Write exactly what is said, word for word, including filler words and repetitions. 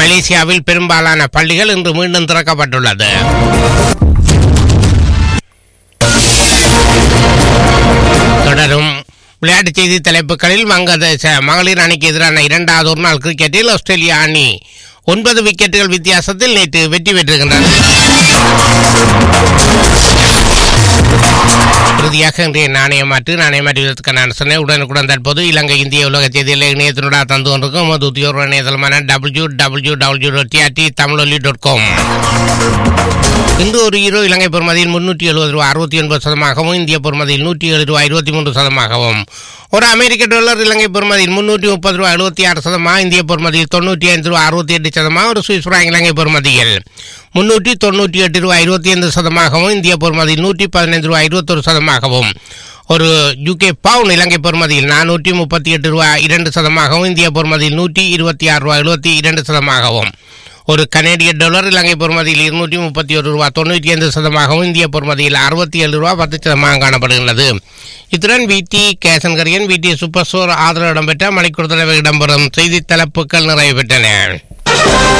மலேசியாவில் பெரும்பாலான பள்ளிகள் இன்று மீண்டும் திறக்கப்பட்டுள்ளது. தொடரும் விளையாட்டுச் செய்தி தலைப்புகளில் வங்கதேச மகளிர் அணிக்கு எதிரான இரண்டாவது ஒருநாள் கிரிக்கெட்டில் ஆஸ்திரேலியா அணி ஒன்பது விக்கெட்டுகள் வித்தியாசத்தில் நேற்று வெற்றி பெற்றிருக்கின்றது. இறுதியாக இன்றைய நாணய மாற்று நாணய மாற்றுவதற்கான சொன்ன உடனுக்குடன் தற்போது இலங்கை இந்திய உலக செய்தியில் இணையத்தினுடன் தந்து கொண்டிருக்கும் மது உத்தியோக இணையதளமான W W W dot TRT தமிழொலி டாட் காம். இன்று ஒரு ஈரோ இலங்கை பொறுமதியில் முன்னூற்றி எழுபது ரூபாய் அறுபத்தி ஒன்பது சதமாகவும் இந்திய பொறுமதியில் நூற்றி ஏழு ரூபாய் இருபத்தி மூன்று சதமாகவும் ஒரு அமெரிக்க டாலர் இலங்கை பொறுமதியில் முன்னூற்றி முப்பது ரூபாய் எழுபத்தி ஆறு சதமாக இந்திய பொறுமதியில் தொண்ணூற்றி ஐந்து ரூபாய் அறுபத்தி எட்டு சதமாக ஒரு சுவிஸ் பிராங்க் இலங்கை பொறுமதியில் முன்னூற்றி தொண்ணூற்றி எட்டு ரூபாய் இருபத்தி ஐந்து சதமாகவும் இந்திய பொறுமதியில் நூற்றி பதினைந்து ரூபாய் இருபத்தொரு சதமாகவும் ஒரு யூகே பவுன் இலங்கை பொறுமதியில் நானூற்றி முப்பத்தி எட்டு ரூபாய் இரண்டு சதமாகவும் இந்திய பொறுமதியில் நூற்றி இருபத்தி ஆறு ரூபாய் எழுபத்தி இரண்டு சதமாகவும் ஒரு கனேடிய டாலர் இலங்கை பொறுமதியில் இருநூற்றி முப்பத்தி ஒரு ரூபாய் தொண்ணூற்றி ஐந்து சதமாகவும் இந்திய பொறுமதியில் அறுபத்தி ஏழு ரூபாய் பத்து சதமாக காணப்படுகிறது. இத்துடன் விடி கேசன்கரியன் விடி சூப்பர் ஸ்டோர் ஆதரவு இடம்பெற்ற மணிக்கூர் தலைவர் இடம்பெறும் செய்தி தலைப்புகள் நிறைவு பெற்றன.